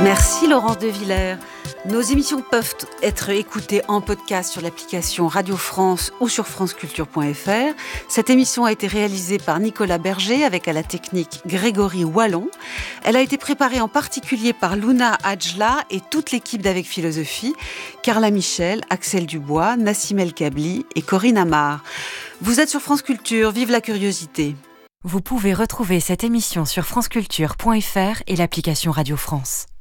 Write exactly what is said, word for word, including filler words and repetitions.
Merci Laurence de Villers. Nos émissions peuvent être écoutées en podcast sur l'application Radio France ou sur franceculture point f r. Cette émission a été réalisée par Nicolas Berger avec à la technique Grégory Wallon. Elle a été préparée en particulier par Luna Adjla et toute l'équipe d'Avec Philosophie, Carla Michel, Axel Dubois, Nassim El Kabli et Corinne Amar. Vous êtes sur France Culture, vive la curiosité. Vous pouvez retrouver cette émission sur franceculture point f r et l'application Radio France.